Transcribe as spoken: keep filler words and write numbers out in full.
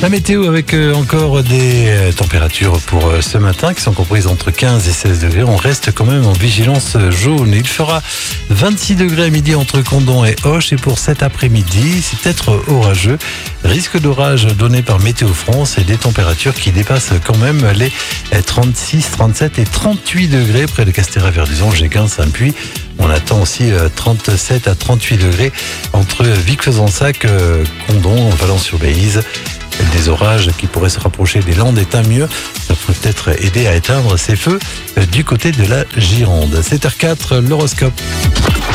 La météo avec euh, encore des euh, températures pour euh, ce matin qui sont comprises entre quinze et seize degrés. On reste quand même en vigilance jaune. Il fera vingt-six degrés à midi entre Condom et Auch. Et pour cet après-midi, c'est peut-être orageux. Risque d'orage donné par Météo France et des températures qui dépassent quand même les trente-six, trente-sept et trente-huit degrés près de Castéra-Verduzan, Géguin, Saint-Puy. On attend aussi trente-sept à trente-huit degrés entre Vic-Fezensac, Condom, Valence-sur-Béise. Des orages qui pourraient se rapprocher des Landes et mieux. Ça pourrait peut-être aider à éteindre ces feux du côté de la Gironde. sept heures quatre, l'horoscope.